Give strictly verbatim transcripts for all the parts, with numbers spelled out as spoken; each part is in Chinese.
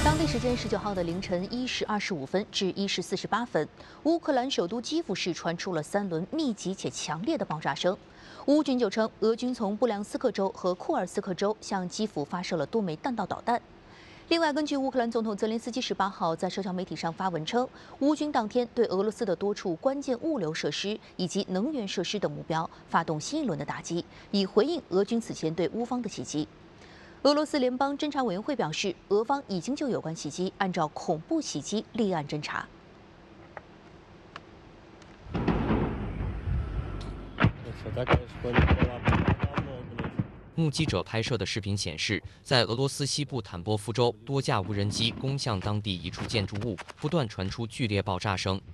当地时间十九号的凌晨一时二十五分至一时四十八分，乌克兰首都基辅市传出了三轮密集且强烈的爆炸声。乌军就称，俄军从布良斯克州和库尔斯克州向基辅发射了多枚弹道导弹。另外，根据乌克兰总统泽连斯基十八号在社交媒体上发文称，乌军当天对俄罗斯的多处关键物流设施以及能源设施等目标发动新一轮的打击，以回应俄军此前对乌方的袭击。俄罗斯联邦侦查委员会表示，俄方已经就有关袭击按照恐怖袭击立案侦查。 目击者拍摄的视频显示，在俄罗斯西部坦波夫州，多架无人机攻向当地一处建筑物，不断传出剧烈爆炸声。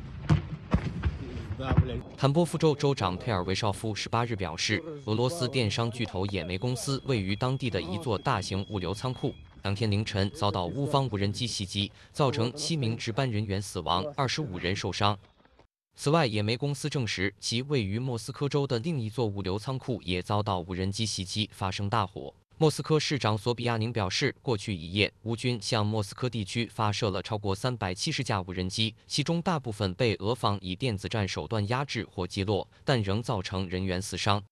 坦波夫州州长佩尔维绍夫十八日表示，俄罗斯电商巨头野莓公司位于当地的一座大型物流仓库，当天凌晨遭到乌方无人机袭击，造成七名值班人员死亡，二十五人受伤。此外，野莓公司证实，其位于莫斯科州的另一座物流仓库也遭到无人机袭击，发生大火。莫斯科市长索比亚宁表示，过去一夜，乌军向莫斯科地区发射了超过三百七十架无人机，其中大部分被俄方以电子战手段压制或击落，但仍造成人员死伤。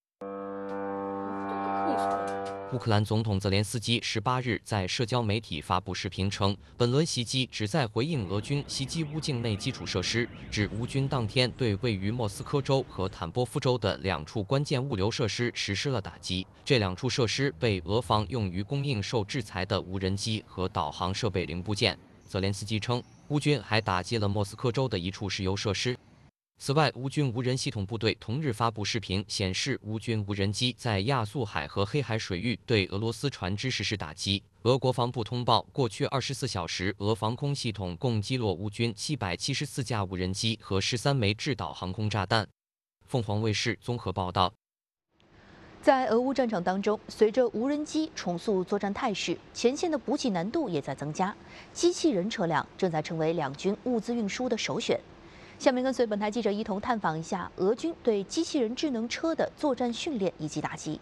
乌克兰总统泽连斯基十八日在社交媒体发布视频称，本轮袭击旨在回应俄军袭击乌境内基础设施，指乌军当天对位于莫斯科州和坦波夫州的两处关键物流设施实施了打击。这两处设施被俄方用于供应受制裁的无人机和导航设备零部件。泽连斯基称，乌军还打击了莫斯科州的一处石油设施。此外，乌军无人系统部队同日发布视频，显示乌军无人机在亚速海和黑海水域对俄罗斯船只实施打击。俄国防部通报，过去二十四小时，俄防空系统共击落乌军七百七十四架无人机和十三枚制导航空炸弹。凤凰卫视综合报道。 在俄乌战场当中，随着无人机重塑作战态势，前线的补给难度也在增加，机器人车辆正在成为两军物资运输的首选。下面跟随本台记者一同探访一下俄军对机器人智能车的作战训练以及打击。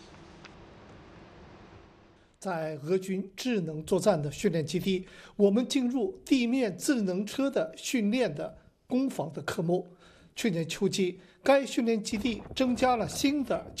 在俄军智能作战的训练基地，我们进入地面智能车的训练的攻防的科目。去年秋季，该训练基地增加了新的